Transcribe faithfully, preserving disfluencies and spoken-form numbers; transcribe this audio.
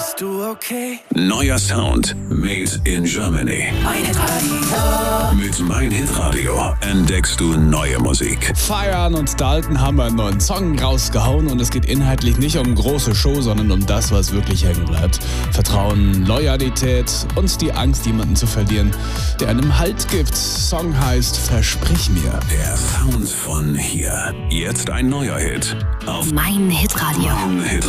Bist du okay? Neuer Sound made in Germany. Mein Hitradio. Mit Mein Hitradio entdeckst du neue Musik. Feiern und Dalton haben einen neuen Song rausgehauen und es geht inhaltlich nicht um große Show, sondern um das, was wirklich hängen bleibt. Vertrauen, Loyalität und die Angst, jemanden zu verlieren, der einem Halt gibt. Song heißt Versprich mir. Der Sound von hier. Jetzt ein neuer Hit auf Mein Hitradio. Mein Hitradio.